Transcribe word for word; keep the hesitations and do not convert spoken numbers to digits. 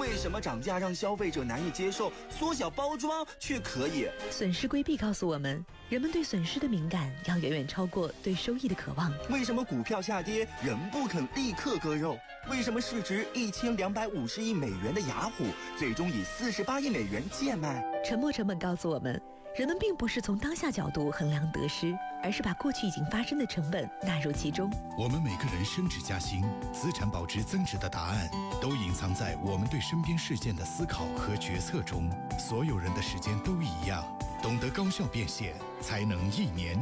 为什么涨价让消费者难以接受，缩小包装却可以？ 损失规避告诉我们，人们对损失的敏感要远远超过对收益的渴望。 为什么股票下跌人不肯立刻割肉？为什么市值一千两百五十亿美元的雅虎最终以四十八亿美元贱卖？ 沉没成本告诉我们，人们并不是从当下角度衡量得失，而是把过去已经发生的成本纳入其中。 我们每个人升职加薪、资产保值增值的答案，都隐藏在我们对身边事件的思考和决策中。所有人的时间都一样，懂得高效变现，才能一年